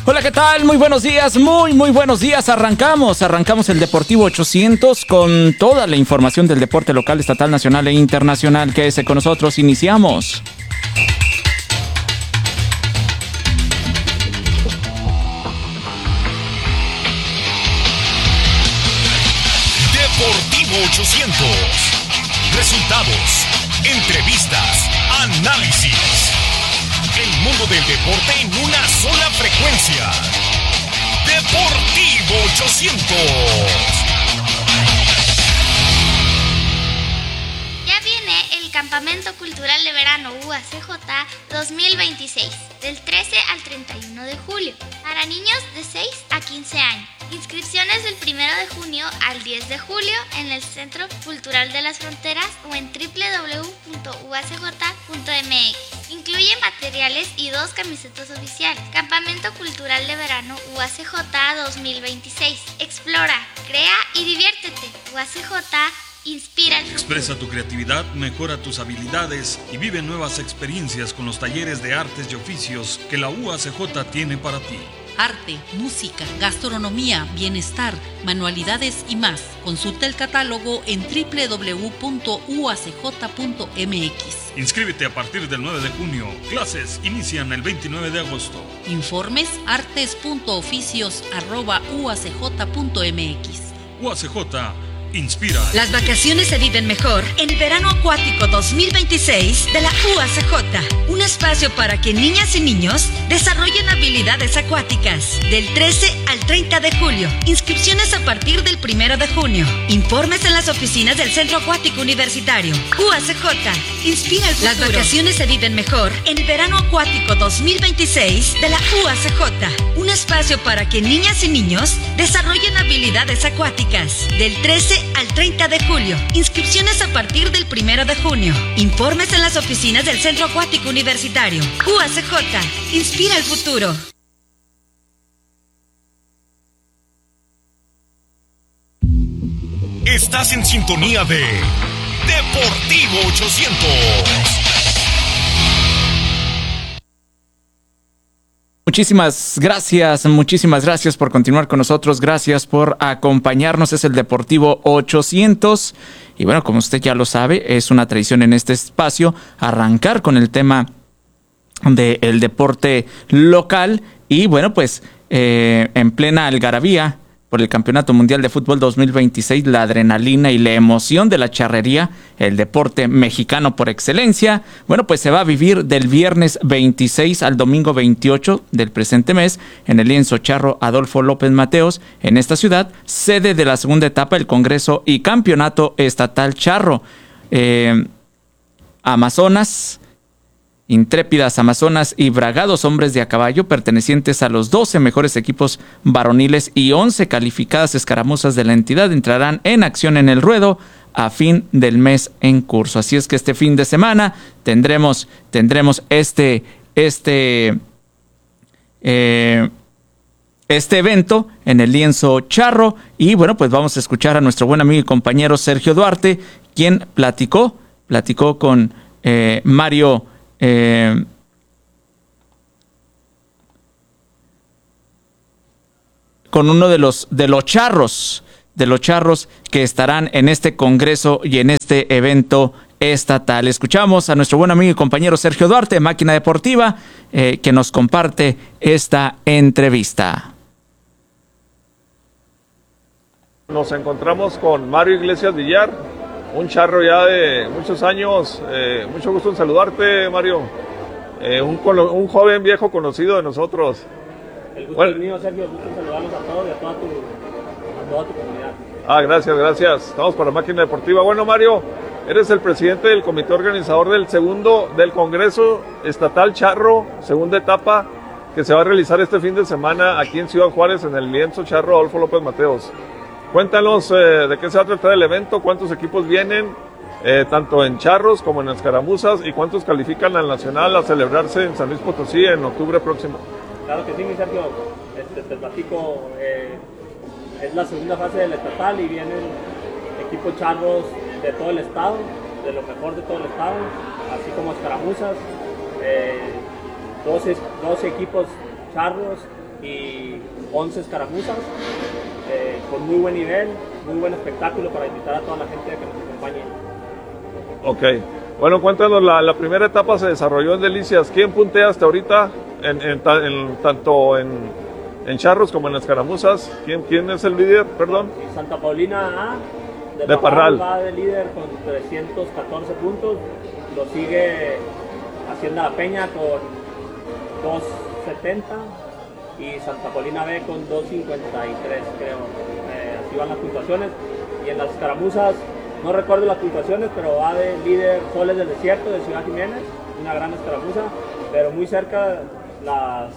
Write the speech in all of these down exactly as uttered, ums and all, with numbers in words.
Hola, ¿qué tal? Muy buenos días, muy, muy buenos días. Arrancamos, arrancamos el Deportivo ochocientos con toda la información del deporte local, estatal, nacional e internacional. Quédese con nosotros, iniciamos. Deportivo ochocientos. Resultados, entrevistas, análisis. El mundo del deporte en una sola frecuencia. Deportivo ochocientos. Ya viene el Campamento Cultural de Verano U A C J dos mil veintiséis, del trece al treinta y uno de julio, para niños de seis a quince años. Inscripciones del primero de junio al diez de julio en el Centro Cultural de las Fronteras o en doble u doble u doble u punto u a c j punto m x. Incluye materiales y dos camisetas oficiales. Campamento Cultural de Verano U A C J dos mil veintiséis. Explora, crea y diviértete. U A C J inspira el futuro. Expresa tu creatividad, mejora tus habilidades y vive nuevas experiencias con los talleres de artes y oficios que la U A C J tiene para ti. Arte, música, gastronomía, bienestar, manualidades y más. Consulta el catálogo en doble u doble u doble u punto u a c j punto m x. Inscríbete a partir del nueve de junio. Clases inician el veintinueve de agosto. Informes artes punto oficios arroba u a c j punto m x. U A C J inspira. Las vacaciones se viven mejor en el Verano Acuático dos mil veintiséis de la U A C J. Un espacio para que niñas y niños desarrollen habilidades acuáticas. Del trece al treinta de julio. Inscripciones a partir del primero de junio. Informes en las oficinas del Centro Acuático Universitario. U A C J. Inspira el futuro. Las vacaciones se viven mejor en el Verano Acuático dos mil veintiséis de la U A C J. Un espacio para que niñas y niños desarrollen habilidades acuáticas. Del trece al treinta de julio. Inscripciones a partir del primero de junio. Informes en las oficinas del Centro Acuático Universitario. U A C J. Inspira el futuro. Estás en sintonía de Deportivo ochocientos. Muchísimas gracias, muchísimas gracias por continuar con nosotros, gracias por acompañarnos, es el Deportivo ochocientos y bueno, como usted ya lo sabe, es una tradición en este espacio arrancar con el tema del deporte local y bueno, pues eh, en plena algarabía por el Campeonato Mundial de Fútbol dos mil veintiséis, la adrenalina y la emoción de la charrería, el deporte mexicano por excelencia, bueno, pues se va a vivir del viernes veintiséis al domingo veintiocho del presente mes en el lienzo charro Adolfo López Mateos, en esta ciudad, sede de la segunda etapa del Congreso y Campeonato Estatal Charro. Eh, Amazonas, intrépidas amazonas y bragados hombres de a caballo pertenecientes a los doce mejores equipos varoniles y once calificadas escaramuzas de la entidad entrarán en acción en el ruedo a fin del mes en curso. Así es que este fin de semana tendremos, tendremos este, este, eh, este evento en el lienzo charro y bueno, pues vamos a escuchar a nuestro buen amigo y compañero Sergio Duarte, quien platicó, platicó con eh, Mario Eh, con uno de los de los charros de los charros que estarán en este congreso y en este evento estatal. Escuchamos a nuestro buen amigo y compañero Sergio Duarte, Máquina Deportiva, eh, que nos comparte esta entrevista. Nos encontramos con Mario Iglesias Villar, un charro ya de muchos años. Eh, mucho gusto en saludarte, Mario. Eh, un, un joven viejo conocido de nosotros. El gusto bueno, es mío, Sergio. El gusto en saludarlos a todos y a toda tu, a toda tu comunidad. Ah, gracias, gracias. Estamos para Máquina Deportiva. Bueno, Mario, eres el presidente del comité organizador del segundo del Congreso Estatal Charro, segunda etapa, que se va a realizar este fin de semana aquí en Ciudad Juárez, en el lienzo charro Adolfo López Mateos. Cuéntanos eh, de qué se va a tratar el evento, cuántos equipos vienen, eh, tanto en charros como en escaramuzas, y cuántos califican al nacional a celebrarse en San Luis Potosí en octubre próximo. Claro que sí, mi Sergio. Este, te platico, eh, es la segunda fase del estatal y vienen equipos charros de todo el estado, de lo mejor de todo el estado, así como escaramuzas, eh, doce, doce equipos charros y once escaramuzas, eh, con muy buen nivel, muy buen espectáculo para invitar a toda la gente a que nos acompañe. Ok, bueno, cuéntanos, la, la primera etapa se desarrolló en Delicias. ¿Quién puntea hasta ahorita, en, en, en, tanto en, en charros como en escaramuzas? ¿Quién, quién es el líder, perdón? Santa Paulina A, de, de Parral, Parral, va de líder con trescientos catorce puntos, lo sigue Hacienda La Peña con doscientos setenta y Santa Paulina B con doscientos cincuenta y tres, creo. Eh, así van las puntuaciones. Y en las escaramuzas, no recuerdo las puntuaciones, pero va de líder Soles del Desierto de Ciudad Jiménez, una gran escaramuza, pero muy cerca las,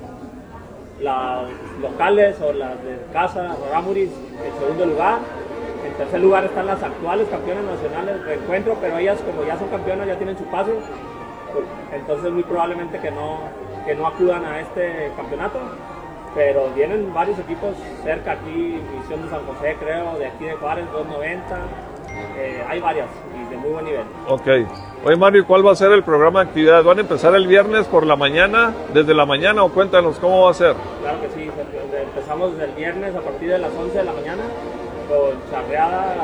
las locales o las de casa, Ramuris en segundo lugar. En tercer lugar están las actuales campeonas nacionales de encuentro, pero ellas, como ya son campeonas, ya tienen su pase, entonces muy probablemente que no, que no acudan a este campeonato. Pero vienen varios equipos cerca aquí, Misión de San José, creo, de aquí de Juárez, doscientos noventa, eh, hay varias y de muy buen nivel. Ok. Oye, Mario, ¿cuál va a ser el programa de actividad? ¿Van a empezar el viernes por la mañana, desde la mañana, o cuéntanos cómo va a ser? Claro que sí, empezamos el viernes a partir de las once de la mañana, con charreadas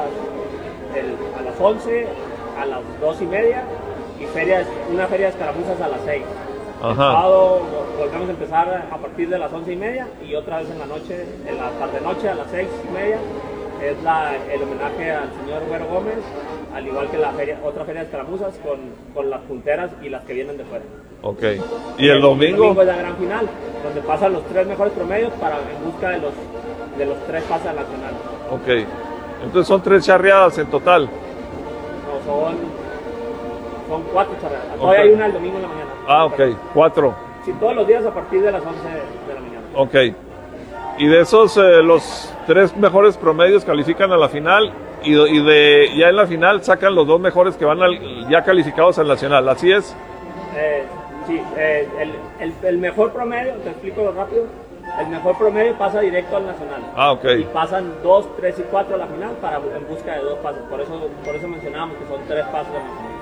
el, a las once, a las dos y media, y ferias, una feria de escaramuzas a las seis. Ajá. El sábado volvemos a empezar a partir de las once y media, y otra vez en la noche, en la tarde-noche a las seis y media, es la, el homenaje al señor Güero Gómez, al igual que la feria, otra feria de escaramuzas con, con las punteras y las que vienen de fuera. Ok. ¿Y el domingo? El domingo es la gran final, donde pasan los tres mejores promedios para, en busca de los, de los tres pases al nacional. Ok. Entonces son tres charreadas en total. No, son, son cuatro charreadas. Todavía Okay. hay una el domingo en la mañana. Ah, ok. Cuatro. Sí, todos los días a partir de las once de la mañana. Ok. Y de esos, eh, los tres mejores promedios califican a la final, y, y de ya en la final sacan los dos mejores que van al, ya calificados al nacional. ¿Así es? Eh, sí, eh, el, el, el mejor promedio, te explico rápido, el mejor promedio pasa directo al nacional. Ah, ok. Y pasan dos, tres y cuatro a la final para, en busca de dos pases. Por eso, por eso mencionábamos que son tres pases al nacional.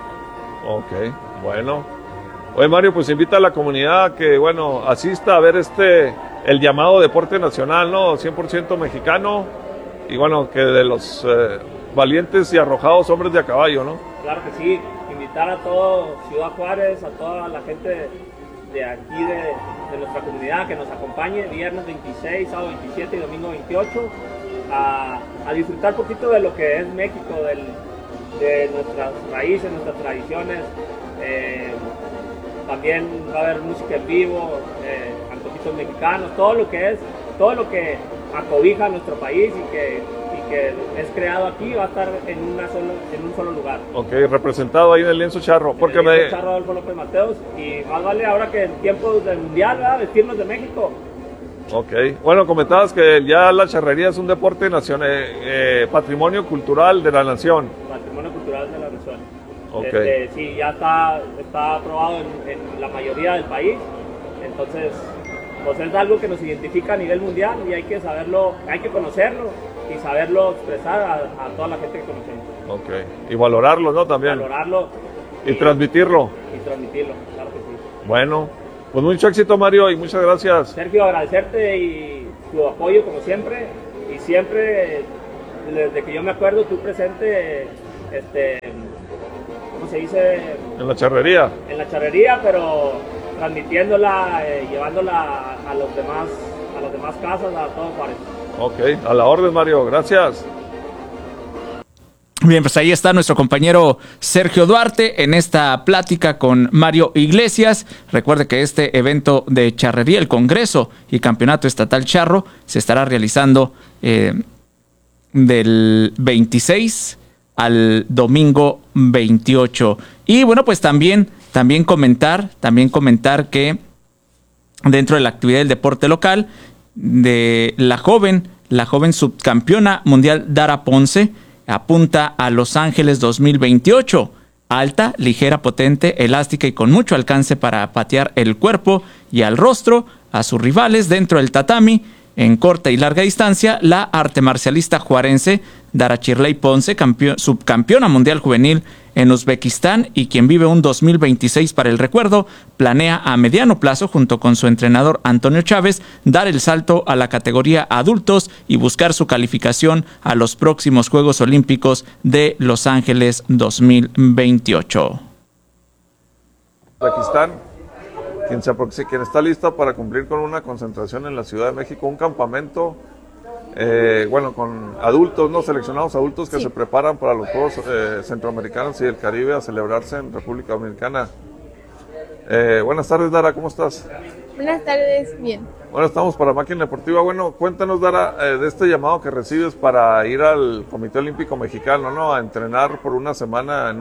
Ok, bueno. Oye, Mario, pues invita a la comunidad a que, bueno, asista a ver este, el llamado deporte nacional, ¿no? cien por ciento mexicano, y bueno, que de los eh, valientes y arrojados hombres de a caballo, ¿no? Claro que sí, invitar a todo Ciudad Juárez, a toda la gente de, de aquí de, de nuestra comunidad que nos acompañe viernes veintiséis, sábado veintisiete y domingo veintiocho, a, a disfrutar un poquito de lo que es México, del, de nuestras raíces, nuestras tradiciones. Eh, también va a haber música en vivo, eh, antojitos mexicanos, todo lo que es, todo lo que acobija a nuestro país y que, y que es creado aquí va a estar en, una solo, en un solo lugar. Ok, representado ahí en el lienzo charro. Porque en el lienzo me... charro Adolfo López Mateos, y más vale ahora que en tiempos del mundial, ¿verdad? Vestirnos de México. Ok, bueno, comentabas que ya la charrería es un deporte nacional, eh, eh, patrimonio cultural de la nación. Patrimonio cultural de la nación. Ok. Este, sí, ya está, está aprobado en, en la mayoría del país, entonces pues es algo que nos identifica a nivel mundial y hay que saberlo, hay que conocerlo y saberlo expresar a, a toda la gente que conocemos. Ok, y valorarlo, ¿no? También. Valorarlo. Y, y transmitirlo. Y transmitirlo, claro que sí. Bueno, pues mucho éxito, Mario, y muchas gracias. Sergio, agradecerte y tu apoyo como siempre, y siempre, desde que yo me acuerdo, tú presente, este, ¿cómo se dice? En la charrería. En la charrería, pero transmitiéndola, eh, llevándola a los demás, a las demás casas, a todo Juárez. Ok, a la orden, Mario, gracias. Bien, pues ahí está nuestro compañero Sergio Duarte en esta plática con Mario Iglesias. Recuerde que este evento de charrería, el Congreso y Campeonato Estatal Charro, se estará realizando eh, del veintiséis al domingo veintiocho. Y bueno, pues también, también comentar, también comentar que dentro de la actividad del deporte local, de la joven, la joven subcampeona mundial Dara Ponce, apunta a Los Ángeles dos mil veintiocho. Alta, ligera, potente, elástica y con mucho alcance para patear el cuerpo y al rostro a sus rivales dentro del tatami. En corta y larga distancia, la arte marcialista juarense Dara Chirley Ponce, campeón, subcampeona mundial juvenil en Uzbekistán y quien vive un dos mil veintiséis para el recuerdo, planea a mediano plazo, junto con su entrenador Antonio Chávez, dar el salto a la categoría adultos y buscar su calificación a los próximos Juegos Olímpicos de Los Ángeles dos mil veintiocho. Uzbekistán, quien, se aproxima, quien está lista para cumplir con una concentración en la Ciudad de México, un campamento, eh, bueno, con adultos, no seleccionados adultos que sí. se preparan para los Juegos eh, Centroamericanos y del Caribe a celebrarse en República Dominicana. Eh, buenas tardes, Dara, ¿cómo estás? Buenas tardes, bien. Bueno, estamos para Máquina Deportiva. Bueno, cuéntanos, Dara, eh, de este llamado que recibes para ir al Comité Olímpico Mexicano, ¿no? A entrenar por una semana en